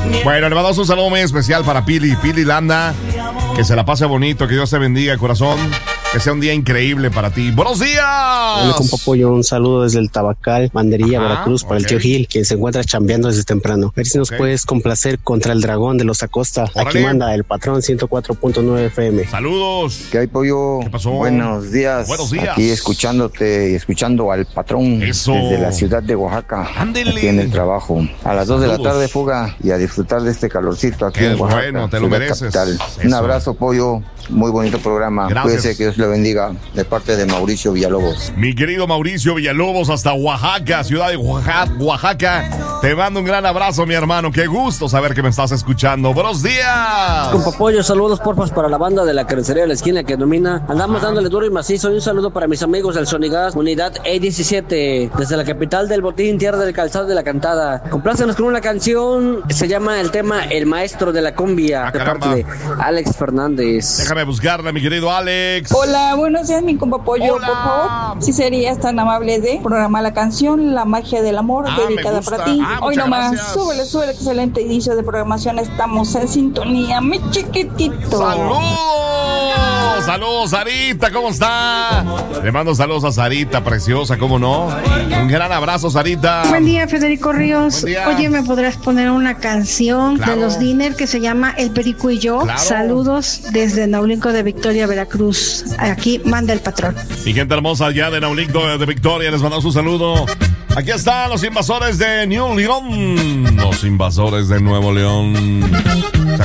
Bueno, le mandamos un saludo muy especial para Pili Landa. Que se la pase bonito, que Dios te bendiga, corazón. Que sea un día increíble para ti. ¡Buenos días! Hola, compa Pollo, un saludo desde el Tabacal, Banderilla, Veracruz, para el tío Gil, quien se encuentra chambeando desde temprano. A ver si nos puedes complacer contra el dragón de los Acosta. ¡Órale! Aquí manda el patrón 104.9 FM. ¡Saludos! ¿Qué hay, Pollo? ¿Qué pasó? Buenos días. Buenos días. Aquí escuchándote y escuchando al patrón. Eso. Desde la ciudad de Oaxaca. ¡Ándele! Aquí en el trabajo. A las 2 de la Saludos. tarde, fuga, y a disfrutar de este calorcito aquí Qué en Oaxaca. bueno, te lo ciudad mereces. capital. Eso. Un abrazo, Pollo. Muy bonito programa. Gracias. Cuídese, que Dios le bendiga. De parte de Mauricio Villalobos. Mi querido Mauricio Villalobos, hasta Oaxaca, ciudad de Oaxaca. Te mando un gran abrazo, mi hermano. Qué gusto saber que me estás escuchando. ¡Buenos días! Compa Pollo, saludos porfas para la banda de la carnicería de la esquina que domina. Andamos dándole duro y macizo. Y un saludo para mis amigos del Sonigas, unidad E17, desde la capital del Botín, tierra del calzado de la Cantada. Complácenos con una canción, se llama el tema El Maestro de la Cumbia, de caramba. parte de Alex Fernández. Déjame buscarla, mi querido Alex. Hola, buenos días, mi compa Pollo. Hola. Por favor, si serías tan amable de programar la canción La Magia del Amor, Me dedicada gusta. para ti. Hoy Muchas nomás, gracias. súbele, excelente inicio de programación. Estamos en sintonía, mi chiquitito. ¡Saludos! ¡Saludos, Sarita! ¿Cómo está? Le mando saludos a Sarita, preciosa, ¿cómo no? Un gran abrazo, Sarita. Buen día, Federico Ríos. Buen día. Oye, ¿me podrás poner una canción Claro. de los Dinner que se llama El Perico y yo? Claro. Saludos desde Naulinco de Victoria, Veracruz. Aquí manda el patrón. Mi gente hermosa allá de Naulinco de Victoria, les mandamos un saludo. Aquí están los invasores de New León. Los invasores de Nuevo León.